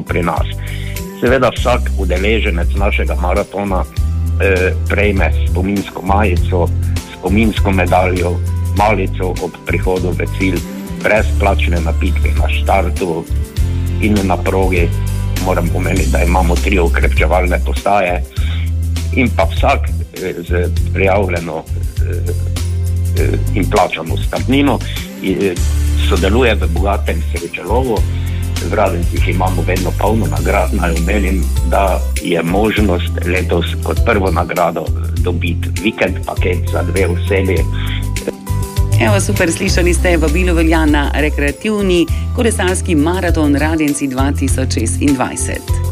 pri nas. Seveda vsak udeleženec našega maratona prejme spominsko majico, spominsko medaljo, malico ob prihodu v cilj, brezplačne napitke na štartu in na progi. Moram pomeniti, da imamo 3 okrepčevalne postaje in pa vsak z prijavljeno in plačano startnino sodeluje v bogatem srečelovu. V Radencih imamo vedno polno nagrad, naj omenim, da je možnost letos kot prvo nagrado dobiti vikend paket za 2 osebi. Evo, super, slišali ste, vabilo velja na rekreativni kolesarski maraton Radenci 2026.